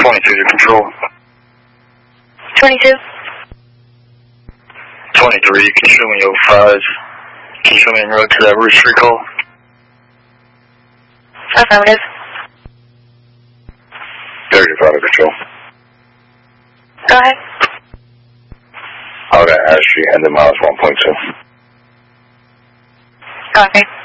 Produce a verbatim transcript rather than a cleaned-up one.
twenty-two to control. twenty-two. twenty-three, can you show me oh five? Can you show me en route to that Roost Street call? Affirmative. thirty-five to control. Go ahead. Out at Ash Street, end of miles one point two. Copy.